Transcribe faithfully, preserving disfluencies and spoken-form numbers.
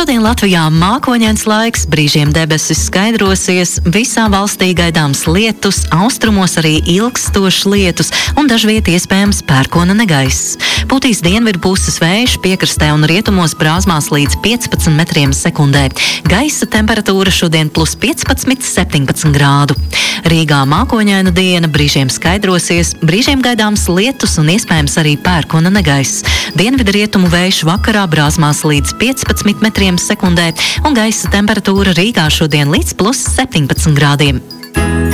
Šodien Latvijā mākoņains laiks, brīžiem debesis skaidrosies, visā valstī gaidāms lietus, austrumos arī ilgstošs lietus un dažviet iespējams pērkona negaiss. Pūtīs dienvidu puses vējš, piekrastē un rietumos brāzmās līdz piecpadsmit metriem sekundē. Gaisa temperatūra šodien plus piecpadsmit, septiņpadsmit grādu. Rīgā mākoņaina diena, brīžiem skaidrosies, brīžiem gaidāms lietus un iespējams arī pērkona negaiss. Dienvidu rietumu vējš vakarā brāzmās līdz piecpadsmit metriem sekundē un gaisa temperatūra Rīgā šodien līdz plus septiņpadsmit grādiem.